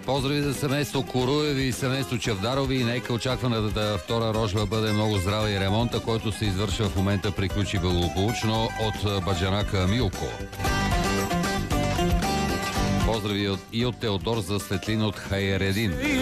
Поздрави за семейство Коруеви и семейство Чавдарови и нека очакваната втора рожба бъде много здрава и ремонта, който се извършва в момента, приключи благополучно от баджанака Милко. Поздрави и от Теодор за Светлин от Хайредин.